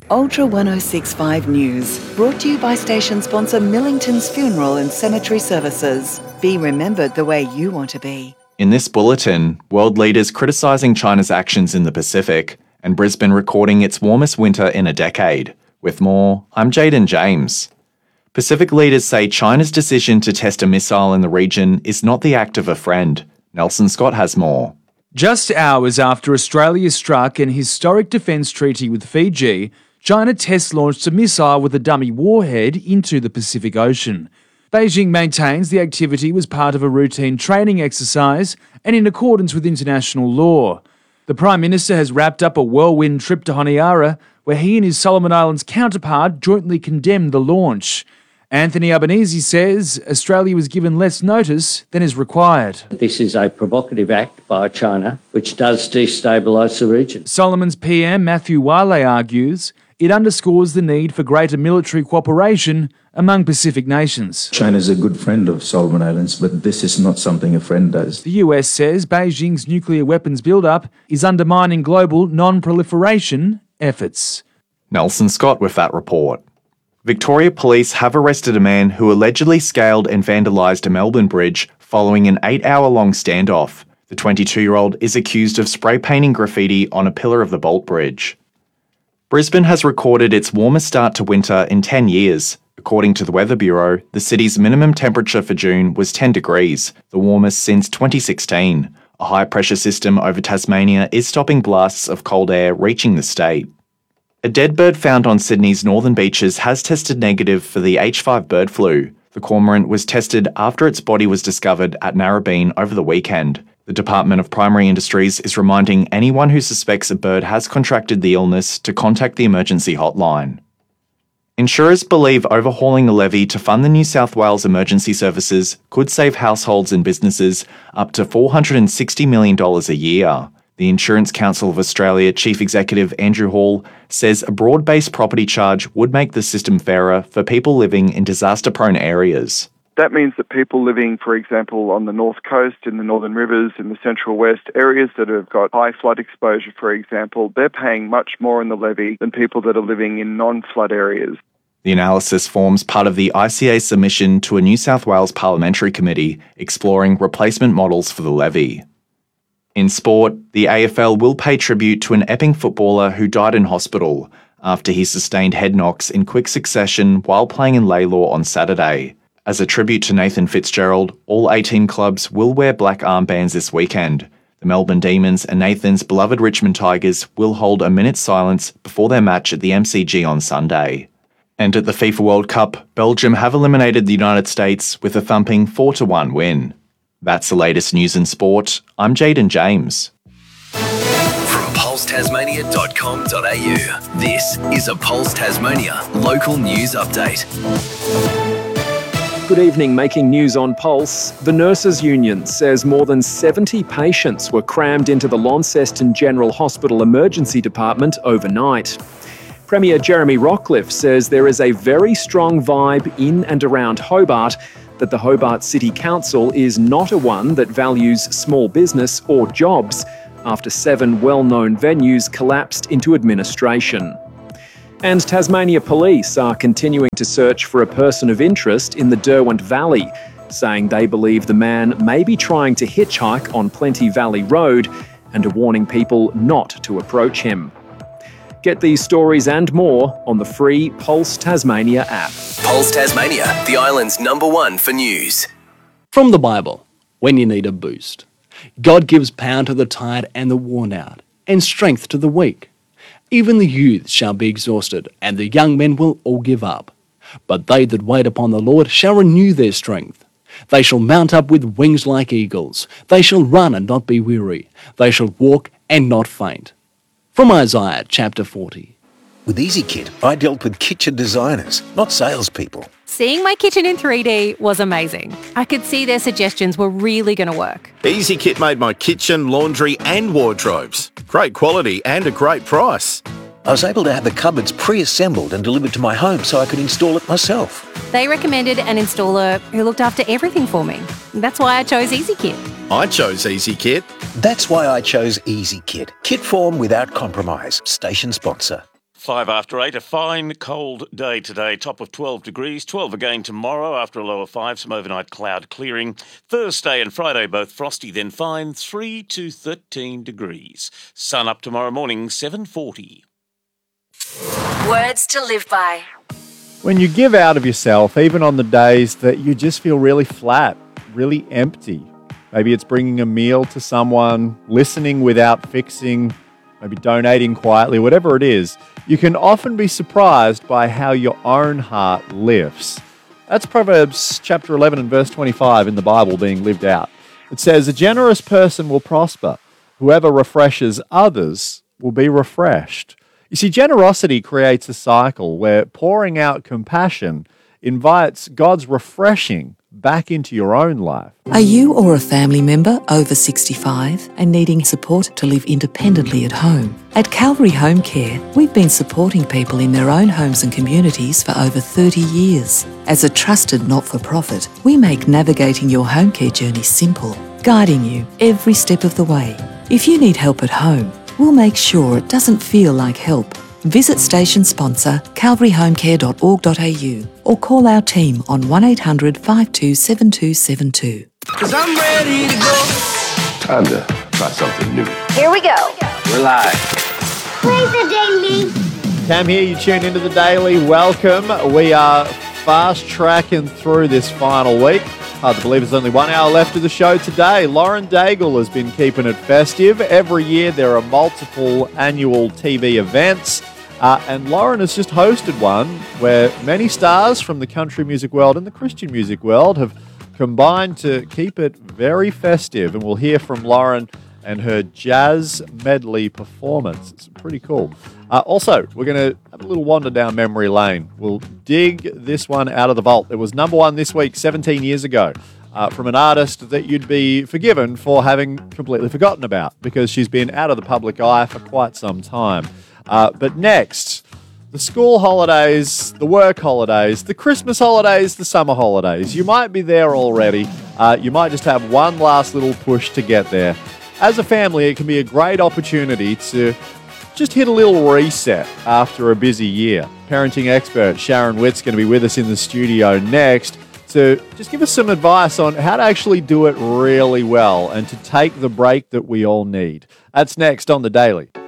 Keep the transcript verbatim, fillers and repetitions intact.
Ultra one oh six point five News, brought to you by station sponsor Millington's Funeral and Cemetery Services. Be remembered the way you want to be. In this bulletin, world leaders criticising China's actions in the Pacific, and Brisbane recording its warmest winter in a decade. With more, I'm Jaden James. Pacific leaders say China's decision to test a missile in the region is not the act of a friend. Nelson Scott has more. Just hours after Australia struck an historic defence treaty with Fiji, China test-launched a missile with a dummy warhead into the Pacific Ocean. Beijing maintains the activity was part of a routine training exercise and in accordance with international law. The Prime Minister has wrapped up a whirlwind trip to Honiara, where he and his Solomon Islands counterpart jointly condemned the launch. Anthony Albanese says Australia was given less notice than is required. This is a provocative act by China, which does destabilise the region. Solomon's P M Matthew Wiley argues it underscores the need for greater military cooperation among Pacific nations. China is a good friend of Solomon Islands, but this is not something a friend does. The U S says Beijing's nuclear weapons build-up is undermining global non-proliferation efforts. Nelson Scott with that report. Victoria Police have arrested a man who allegedly scaled and vandalised a Melbourne bridge following an eight-hour-long standoff. The twenty-two-year-old is accused of spray painting graffiti on a pillar of the Bolt Bridge. Brisbane has recorded its warmest start to winter in ten years. According to the Weather Bureau, the city's minimum temperature for June was ten degrees, the warmest since twenty sixteen. A high-pressure system over Tasmania is stopping blasts of cold air reaching the state. A dead bird found on Sydney's northern beaches has tested negative for the H five bird flu. The cormorant was tested after its body was discovered at Narrabeen over the weekend. The Department of Primary Industries is reminding anyone who suspects a bird has contracted the illness to contact the emergency hotline. Insurers believe overhauling the levy to fund the New South Wales emergency services could save households and businesses up to four hundred sixty million dollars a year. The Insurance Council of Australia Chief Executive Andrew Hall says a broad-based property charge would make the system fairer for people living in disaster-prone areas. That means that people living, for example, on the North Coast, in the Northern Rivers, in the Central West, areas that have got high flood exposure, for example, they're paying much more in the levy than people that are living in non-flood areas. The analysis forms part of the I C A submission to a New South Wales parliamentary committee exploring replacement models for the levy. In sport, the A F L will pay tribute to an Epping footballer who died in hospital after he sustained head knocks in quick succession while playing in Laylaw on Saturday. As a tribute to Nathan Fitzgerald, all eighteen clubs will wear black armbands this weekend. The Melbourne Demons and Nathan's beloved Richmond Tigers will hold a minute's silence before their match at the M C G on Sunday. And at the FIFA World Cup, Belgium have eliminated the United States with a thumping four to one win. That's the latest news in sport. I'm Jaden James. From pulse tasmania dot com dot a u, this is a Pulse Tasmania local news update. Good evening, making news on Pulse. The Nurses Union says more than seventy patients were crammed into the Launceston General Hospital Emergency Department overnight. Premier Jeremy Rockliff says there is a very strong vibe in and around Hobart, that the Hobart City Council is not a one that values small business or jobs after seven well-known venues collapsed into administration. And Tasmania Police are continuing to search for a person of interest in the Derwent Valley, saying they believe the man may be trying to hitchhike on Plenty Valley Road and are warning people not to approach him. Get these stories and more on the free Pulse Tasmania app. Pulse Tasmania, the island's number one for news. From the Bible, when you need a boost. God gives power to the tired and the worn out, and strength to the weak. Even the youths shall be exhausted, and the young men will all give up. But they that wait upon the Lord shall renew their strength. They shall mount up with wings like eagles. They shall run and not be weary. They shall walk and not faint. From Isaiah chapter forty. With EasyKit, I dealt with kitchen designers, not salespeople. Seeing my kitchen in three D was amazing. I could see their suggestions were really going to work. EasyKit made my kitchen, laundry and wardrobes. Great quality and a great price. I was able to have the cupboards pre-assembled and delivered to my home so I could install it myself. They recommended an installer who looked after everything for me. That's why I chose EasyKit. I chose EasyKit. That's why I chose EasyKit. Kit form without compromise. Station sponsor. Five after eight, a fine cold day today, top of twelve degrees, twelve again tomorrow after a low of five, some overnight cloud clearing. Thursday and Friday both frosty, then fine, three to thirteen degrees. Sun up tomorrow morning, seven forty. Words to live by. When you give out of yourself, even on the days that you just feel really flat, really empty, maybe it's bringing a meal to someone, listening without fixing, maybe donating quietly, whatever it is, you can often be surprised by how your own heart lifts. That's Proverbs chapter eleven and verse twenty-five in the Bible being lived out. It says, "A generous person will prosper. Whoever refreshes others will be refreshed." You see, generosity creates a cycle where pouring out compassion invites God's refreshing back into your own life. Are you or a family member over sixty-five and needing support to live independently at home? At Calvary Home Care, we've been supporting people in their own homes and communities for over thirty years. As a trusted not-for-profit, we make navigating your home care journey simple, guiding you every step of the way. If you need help at home, we'll make sure it doesn't feel like help. Visit station sponsor calvary home care dot org dot a u or call our team on one eight hundred five two seven two seven two. Cause I'm ready to go. Time to try something new. Here we go. We're live. Play the daily. Cam here, you tune into the Daily. Welcome. We are fast tracking through this final week. Hard to believe there's only one hour left of the show today. Lauren Daigle has been keeping it festive. Every year there are multiple annual T V events. Uh, and Lauren has just hosted one where many stars from the country music world and the Christian music world have combined to keep it very festive. And we'll hear from Lauren and her jazz medley performance. It's pretty cool. Uh, also, we're going to have a little wander down memory lane. We'll dig this one out of the vault. It was number one this week, seventeen years ago, uh, from an artist that you'd be forgiven for having completely forgotten about because she's been out of the public eye for quite some time. Uh, but next, the school holidays, the work holidays, the Christmas holidays, the summer holidays. You might be there already. Uh, you might just have one last little push to get there. As a family, it can be a great opportunity to just hit a little reset after a busy year. Parenting expert Sharon Witt's going to be with us in the studio next to just give us some advice on how to actually do it really well and to take the break that we all need. That's next on The Daily.